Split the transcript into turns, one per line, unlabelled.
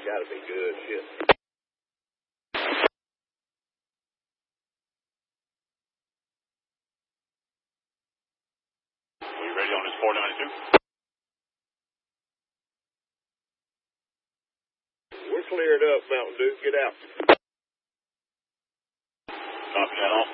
Gotta be good. Shit.
Are you ready on this 492?
We're cleared up, Mountain Dew. Get out.
Copy that, all